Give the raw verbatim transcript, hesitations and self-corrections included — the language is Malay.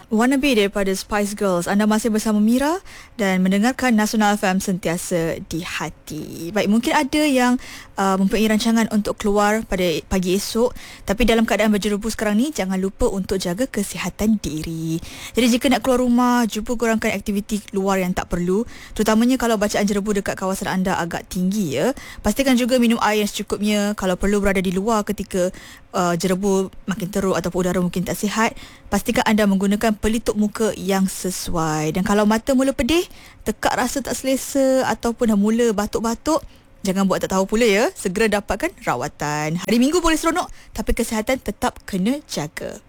Wannabe daripada Spice Girls. Anda masih bersama Mira dan mendengarkan Nasional F M sentiasa di hati. Baik, mungkin ada yang uh, mempunyai rancangan untuk keluar pada pagi esok, tapi dalam keadaan berjerubu sekarang ni, jangan lupa untuk jaga kesihatan diri. Jadi jika nak keluar rumah, cuba kurangkan aktiviti luar yang tak perlu, terutamanya kalau bacaan jerebu dekat kawasan anda agak tinggi ya. Pastikan juga minum air yang secukupnya. Kalau perlu berada di luar ketika uh, jerebu makin teruk ataupun udara mungkin tak sihat, pastikan anda menggunakan pelitup muka yang sesuai. Dan kalau mata mula pedih, tekak rasa tak selesa ataupun dah mula batuk-batuk, jangan buat tak tahu pula ya. Segera dapatkan rawatan. Hari Minggu boleh seronok, tapi kesihatan tetap kena jaga.